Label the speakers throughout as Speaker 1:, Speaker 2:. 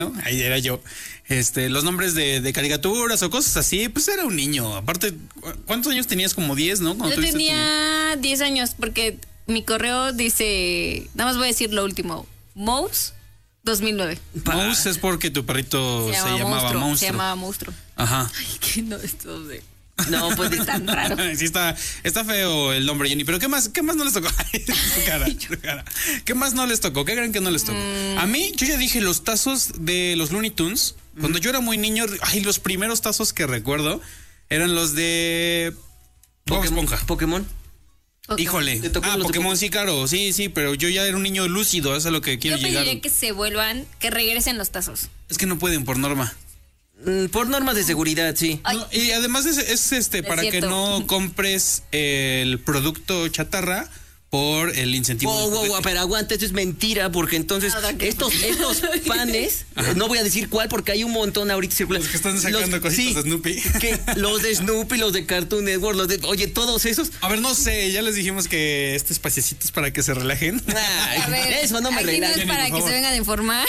Speaker 1: ¿no? Ahí era yo. Los nombres de caricaturas o cosas así, pues era un niño. Aparte, ¿cuántos años tenías? Como 10, ¿no?
Speaker 2: Yo tenía 10 años porque mi correo dice, nada más voy a decir lo último, Mouse 2009.
Speaker 1: Mouse es porque tu perrito se llamaba Monstruo.
Speaker 2: Se llamaba Monstruo.
Speaker 1: Ajá.
Speaker 2: Ay, que no, esto de...
Speaker 3: No, pues es tan raro.
Speaker 1: Sí, está feo el nombre, Jenny. Pero ¿qué más no les tocó? Su cara. ¿Qué más no les tocó? ¿Qué creen que no les tocó? A mí, yo ya dije los tazos de los Looney Tunes. Cuando yo era muy niño, los primeros tazos que recuerdo eran los de Bob Esponja.
Speaker 3: Pokémon.
Speaker 1: Híjole. Pokémon, sí, claro. Sí, pero yo ya era un niño lúcido. Eso es a lo que quiero llegar.
Speaker 2: Yo pediría que se vuelvan, que regresen los tazos.
Speaker 1: Es que no pueden por norma.
Speaker 3: Por normas de seguridad, sí.
Speaker 1: No, y además es para que no compres el producto chatarra por el incentivo.
Speaker 3: Pero aguanta, esto es mentira, porque entonces estos panes, no voy a decir cuál porque hay un montón ahorita circulando.
Speaker 1: Los que están sacando cositas de Snoopy.
Speaker 3: Los de Snoopy, los de Cartoon Network, oye, todos esos.
Speaker 1: A ver, no sé, ya les dijimos que este espaciecito es para que se relajen.
Speaker 2: A ver,
Speaker 3: eso no me relaja.
Speaker 2: No es para que se vengan a informar.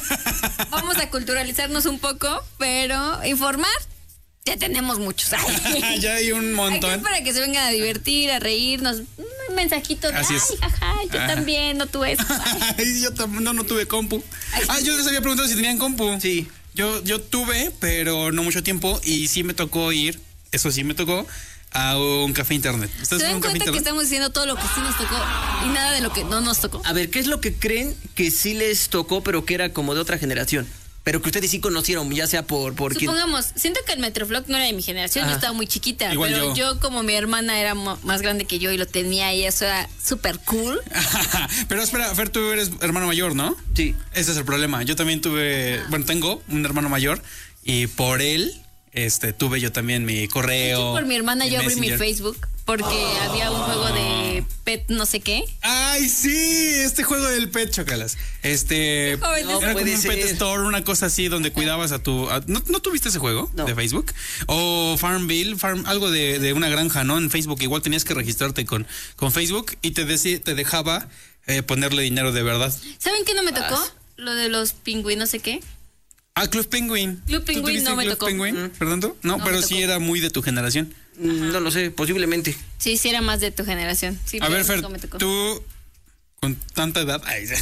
Speaker 2: Vamos a culturalizarnos un poco, pero informar ya tenemos muchos.
Speaker 1: Ya hay un montón.
Speaker 2: Aquí para que se vengan a divertir, a reírnos. Un mensajito de,
Speaker 1: así
Speaker 2: ay, jaja, yo también, no tuve eso.
Speaker 1: Yo no tuve compu. Yo les había preguntado si tenían compu.
Speaker 3: Sí.
Speaker 1: Yo tuve, pero no mucho tiempo. Y sí me tocó ir, eso sí me tocó, a un café internet.
Speaker 2: ¿Se dan cuenta que estamos diciendo todo lo que sí nos tocó y nada de lo que no nos tocó?
Speaker 3: A ver, ¿qué es lo que creen que sí les tocó, pero que era como de otra generación? Pero que ustedes sí conocieron, ya sea por
Speaker 2: supongamos, siento que el Metroflog no era de mi generación. Yo estaba muy chiquita.
Speaker 1: Igual
Speaker 2: pero yo como mi hermana era más grande que yo y lo tenía y eso era súper cool.
Speaker 1: Pero espera, Fer, tú eres hermano mayor, ¿no?
Speaker 3: Sí.
Speaker 1: Ese es el problema. Yo también tengo un hermano mayor y por él tuve yo también mi correo.
Speaker 2: De hecho, por mi hermana yo abrí mi Facebook porque había un juego de pet no sé qué.
Speaker 1: Ay, sí, este juego del pet, chocalas. Era como un pet store, una cosa así donde cuidabas a tu... ¿No tuviste ese juego de Facebook? O Farmville, algo de una granja, ¿no? En Facebook igual tenías que registrarte con Facebook y te dejaba ponerle dinero de verdad.
Speaker 2: ¿Saben qué no me tocó? Lo de los pingüinos, no sé qué.
Speaker 1: Club Penguin.
Speaker 2: Club Penguin no me tocó.
Speaker 1: ¿Fernando? No, pero sí era muy de tu generación.
Speaker 3: No lo sé, posiblemente.
Speaker 2: Sí, era más de tu generación. Sí,
Speaker 1: a ver, Fer, tú con tanta edad,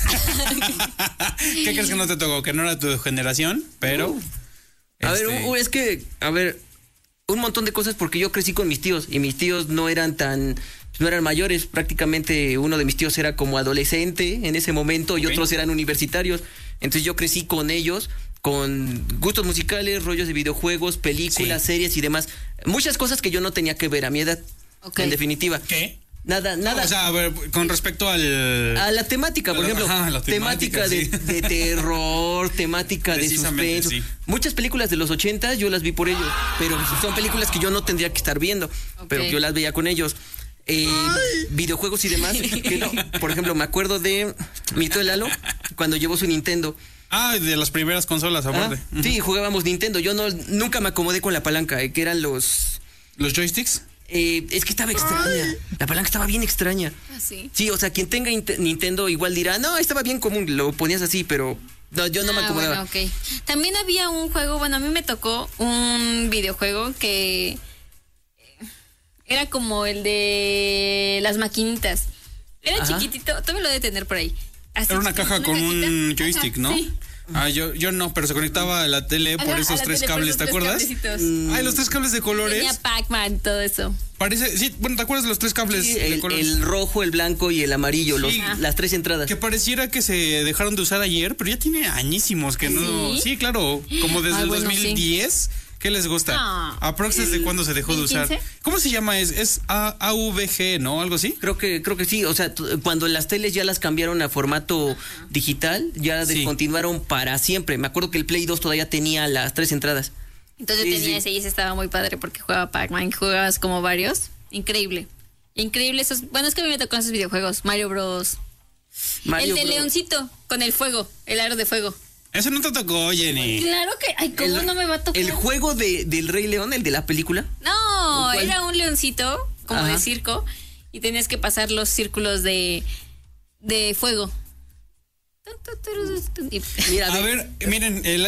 Speaker 1: ¿qué crees que no te tocó? Que no era tu generación, pero...
Speaker 3: A ver, es que, un montón de cosas porque yo crecí con mis tíos y mis tíos no eran mayores, prácticamente uno de mis tíos era como adolescente en ese momento y otros eran universitarios. Entonces yo crecí con ellos, con gustos musicales, rollos de videojuegos, películas, series y demás. Muchas cosas que yo no tenía que ver a mi edad, en definitiva.
Speaker 1: ¿Qué?
Speaker 3: Nada.
Speaker 1: O sea, a ver, con respecto a
Speaker 3: la temática, por ejemplo, temática de terror, temática de suspenso. Sí. Muchas películas de los 80 yo las vi por ellos, pero son películas que yo no tendría que estar viendo, pero yo las veía con ellos. Videojuegos y demás. Por ejemplo, me acuerdo de mi tío Lalo cuando llevó su Nintendo.
Speaker 1: De las primeras consolas, aparte.
Speaker 3: Sí, jugábamos Nintendo. Yo nunca me acomodé con la palanca, que eran los
Speaker 1: joysticks.
Speaker 3: Es que estaba extraña. La palanca estaba bien extraña. Sí, o sea, quien tenga Nintendo igual dirá, no, estaba bien común, lo ponías así, pero no, yo no me acomodaba.
Speaker 2: Bueno, también había un juego, a mí me tocó un videojuego que era como el de las maquinitas. Era chiquitito, todavía lo debe tener por ahí.
Speaker 1: Era una caja con un joystick, ¿no? Sí. Yo no, pero se conectaba a la tele por esos tres cables, ¿te acuerdas? Los tres cables de colores.
Speaker 2: Tenía Pac-Man, todo eso.
Speaker 1: Sí, bueno, ¿te acuerdas de los tres cables de colores?
Speaker 3: El rojo, el blanco y el amarillo, las tres entradas.
Speaker 1: Que pareciera que se dejaron de usar ayer, pero ya tiñe añísimos que no... Sí, claro, como desde el 2010... Sí. ¿Qué les gusta? ¿Aprox desde cuándo se dejó de usar? ¿Cómo se llama? Es AVG, ¿no? ¿Algo así?
Speaker 3: Creo que sí. O sea, cuando las teles ya las cambiaron a formato digital, ya descontinuaron para siempre. Me acuerdo que el Play 2 todavía tenía las tres entradas.
Speaker 2: Entonces tenía ese y ese estaba muy padre porque jugaba Pac-Man, jugabas como varios. Increíble. Esos. Bueno, es que a mí me tocó esos videojuegos. Mario Bros. El de Leoncito con el fuego, el aro de fuego.
Speaker 1: Eso no te tocó, Jenny.
Speaker 2: Claro que... ¿cómo no me va a tocar?
Speaker 3: ¿El juego del Rey León, el de la película?
Speaker 2: No, era un leoncito, como de circo, y tenías que pasar los círculos de fuego.
Speaker 1: Mira, a ver, miren, el